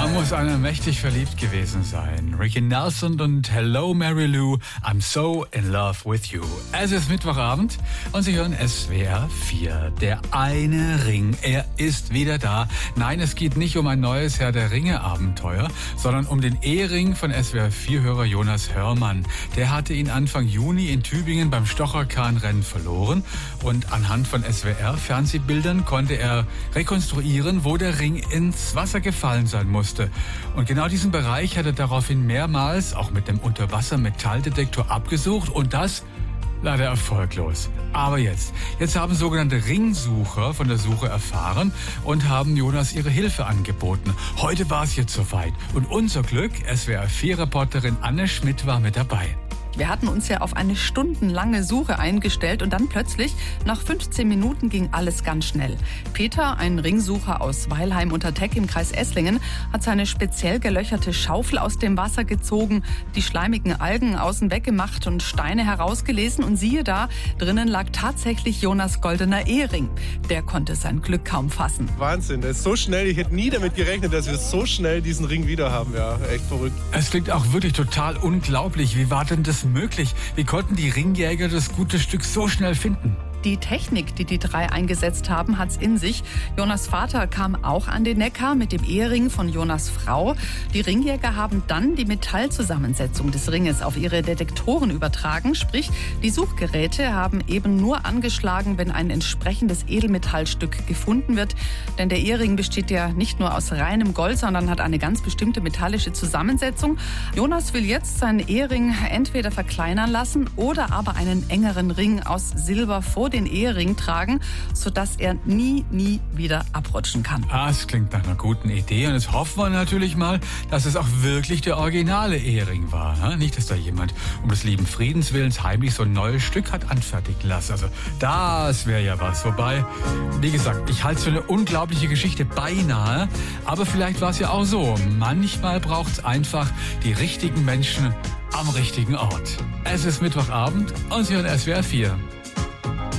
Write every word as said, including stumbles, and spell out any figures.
muss einer mächtig verliebt gewesen sein. Ricky Nelson und Hello Mary Lou, I'm so in love with you. Es ist Mittwochabend und Sie hören S W R vier. Der eine Ring, er ist wieder da. Nein, es geht nicht um ein neues Herr der Ringe-Abenteuer, sondern um den Ehering von S W R vier-Hörer Jonas Hörmann. Der hatte ihn Anfang Juni in Tübingen beim Stocherkran-Rennen verloren und anhand von S W R-Fernsehbildern konnte er rekonstruieren, wo der Ring ins Wasser gefallen sein musste. Und genau diesen Bereich hat er daraufhin mehrmals, auch mit dem Unterwasser-Metalldetektor, abgesucht und das leider erfolglos. Aber jetzt, jetzt haben sogenannte Ringsucher von der Suche erfahren und haben Jonas ihre Hilfe angeboten. Heute war es jetzt soweit und unser Glück, S W R vier-Reporterin Anne Schmidt war mit dabei. Wir hatten uns ja auf eine stundenlange Suche eingestellt und dann plötzlich, nach fünfzehn Minuten, ging alles ganz schnell. Peter, ein Ringsucher aus Weilheim unter Teck im Kreis Esslingen, hat seine speziell gelöcherte Schaufel aus dem Wasser gezogen, die schleimigen Algen außen weggemacht und Steine herausgelesen und siehe da, drinnen lag tatsächlich Jonas goldener Ehering. Der konnte sein Glück kaum fassen. Wahnsinn, das ist so schnell. Ich hätte nie damit gerechnet, dass wir so schnell diesen Ring wieder haben. Ja, echt verrückt. Es klingt auch wirklich total unglaublich. Wie war denn das möglich? Wie konnten die Ringjäger das gute Stück so schnell finden? Die Technik, die die drei eingesetzt haben, hat's in sich. Jonas Vater kam auch an den Neckar mit dem Ehering von Jonas Frau. Die Ringjäger haben dann die Metallzusammensetzung des Ringes auf ihre Detektoren übertragen. Sprich, die Suchgeräte haben eben nur angeschlagen, wenn ein entsprechendes Edelmetallstück gefunden wird. Denn der Ehering besteht ja nicht nur aus reinem Gold, sondern hat eine ganz bestimmte metallische Zusammensetzung. Jonas will jetzt seinen Ehering entweder verkleinern lassen oder aber einen engeren Ring aus Silber vor den Ehering tragen, sodass er nie, nie wieder abrutschen kann. Ah, es klingt nach einer guten Idee und jetzt hoffen wir natürlich mal, dass es auch wirklich der originale Ehering war. Nicht, dass da jemand um des lieben Friedens willens heimlich so ein neues Stück hat anfertigen lassen. Also das wäre ja was. Wobei, wie gesagt, ich halte es für eine unglaubliche Geschichte beinahe, aber vielleicht war es ja auch so. Manchmal braucht es einfach die richtigen Menschen am richtigen Ort. Es ist Mittwochabend und Sie hören S W R vier.